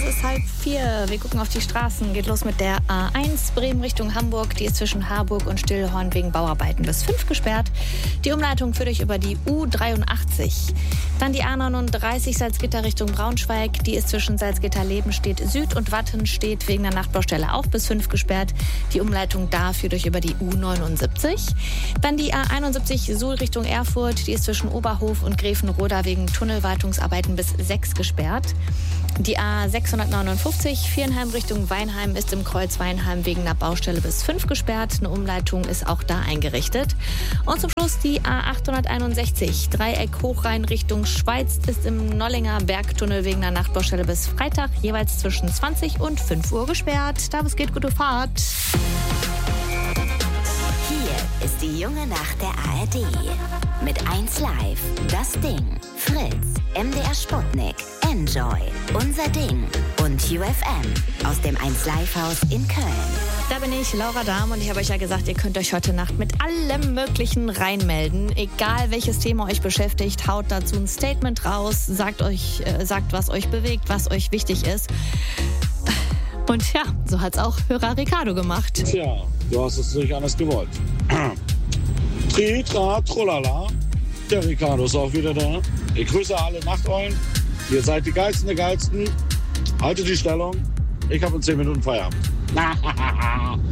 ist 3:30. Wir gucken auf die Straßen. Geht los mit der A1 Bremen Richtung Hamburg. Die ist zwischen Harburg und Stillhorn wegen Bauarbeiten bis 5 gesperrt. Die Umleitung führt euch über die U83. Dann die A39 Salzgitter Richtung Braunschweig. Die ist zwischen Salzgitter-Lebenstedt Süd und Wattenstedt wegen der Nachtbaustelle auch bis 5 gesperrt. Die Umleitung da führt euch über die U79. Dann die A71 Suhl Richtung Erfurt. Die ist zwischen Oberhof und Gräfenroda wegen Tunnelwartungsarbeiten bis 6 gesperrt. Die A659 Viernheim Richtung Weinheim ist im Kreuz Weinheim wegen einer Baustelle bis 5 gesperrt. Eine Umleitung ist auch da eingerichtet. Und zum Schluss die A861 Dreieck Hochrhein Richtung Schweiz ist im Nollinger Bergtunnel wegen einer Nachtbaustelle bis Freitag jeweils zwischen 20 und 5 Uhr gesperrt. Davis geht, gute Fahrt. Hier ist die junge Nacht der ARD. Mit 1 Live, das Ding, Fritz, MDR Sputnik, Enjoy, Unser Ding und UFM aus dem 1 Live Haus in Köln. Da bin ich, Laura Dahm, und ich habe euch ja gesagt, ihr könnt euch heute Nacht mit allem Möglichen reinmelden. Egal welches Thema euch beschäftigt, haut dazu ein Statement raus, sagt, was euch bewegt, was euch wichtig ist. Und ja, so hat's auch Hörer Ricardo gemacht. Tja, du hast es nicht anders gewollt. Tritra, trolala. Der Ricardo ist auch wieder da. Ich grüße alle Nachteulen. Ihr seid die Geilsten der Geilsten. Haltet die Stellung. Ich habe in 10 Minuten Feierabend.